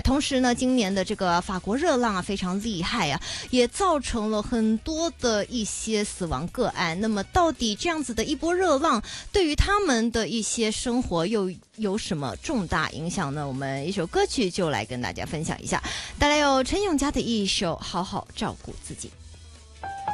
同时呢，今年的这个法国热浪啊非常厉害啊，也造成了很多的一些死亡个案。那么到底这样子的一波热浪对于他们的一些生活又有什么重大影响呢？我们一首歌曲就来跟大家分享一下，带来有陈永嘉的一首《好好照顾自己》。